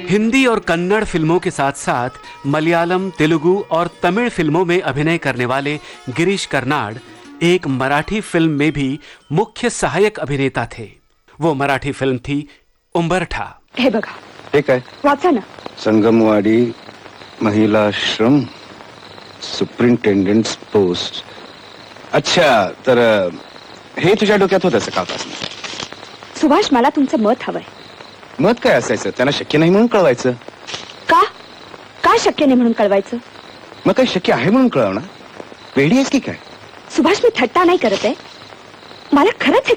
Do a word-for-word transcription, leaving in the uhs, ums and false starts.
हिंदी और कन्नड़ फिल्मों के साथ साथ मलयालम, तेलुगु और तमिल फिल्मों में अभिनय करने वाले गिरीश कर्नाड एक मराठी फिल्म में भी मुख्य सहायक अभिनेता थे। वो मराठी फिल्म थी उंबरठा। हे बघा, हे काय? वाचा ना। Sangamwadi महिलाश्रम superintendents post. अच्छा, तर हे तुझ्या डोक्यात होतं सकाळपासून? सुभाष, मला तुमचं मत हवंय. मत काय असायचं? त्यांना शक्य नाही म्हणून कळवायचं. का का शक्य नाही म्हणून कळवायचं? मग काही शक्य आहे म्हणून कळवणार? वेडी आहेस की काय? सुभाष, मी थट्टा नाही करत आहे. मला खरंच हे